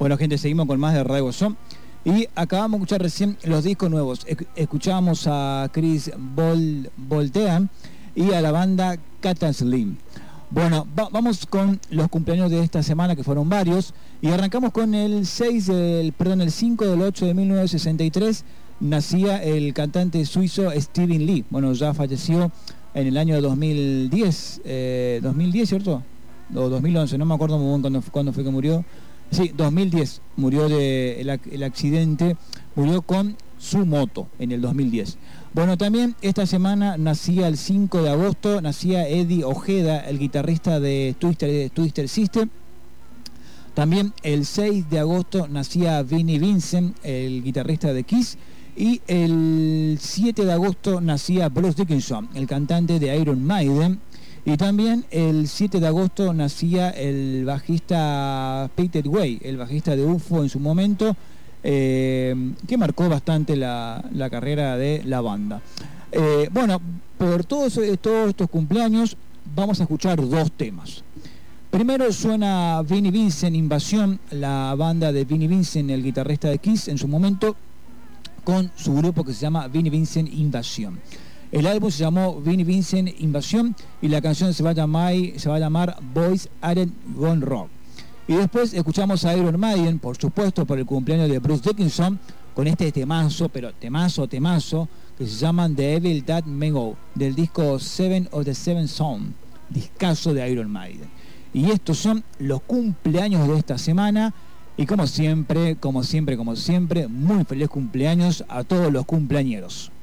Bueno, gente, seguimos con más de Radio Son. Y acabamos de escuchar recién los discos nuevos. Escuchamos a Chris Voltean y a la banda Cat Slim. Bueno, vamos con los cumpleaños de esta semana, que fueron varios. Y arrancamos con el 5 del 8 de 1963. Nacía el cantante suizo Stephen Lee. Bueno, ya falleció en el año 2010. 2010, ¿cierto? O 2011, no me acuerdo muy bien cuándo fue que murió. Sí, 2010, murió el accidente, murió con su moto en el 2010. Bueno, también esta semana nacía el 5 de agosto, nacía Eddie Ojeda, el guitarrista de Twister Sister. También el 6 de agosto nacía Vinnie Vincent, el guitarrista de Kiss. Y el 7 de agosto nacía Bruce Dickinson, el cantante de Iron Maiden. Y también el 7 de agosto nacía el bajista Peter Way, el bajista de UFO en su momento, que marcó bastante la carrera de la banda. Bueno, por todos estos cumpleaños vamos a escuchar dos temas. Primero suena Vinnie Vincent, Invasión, la banda de Vinnie Vincent, el guitarrista de Kiss en su momento, con su grupo que se llama Vinnie Vincent Invasión. El álbum se llamó Vinnie Vincent Invasión y la canción se va a llamar Boys Aren't Gone Rock. Y después escuchamos a Iron Maiden, por supuesto, por el cumpleaños de Bruce Dickinson, con este temazo, pero temazo, que se llama The Evil That May Go, del disco Seven of the Seven Son, discazo de Iron Maiden. Y estos son los cumpleaños de esta semana. Y como siempre, muy feliz cumpleaños a todos los cumpleañeros.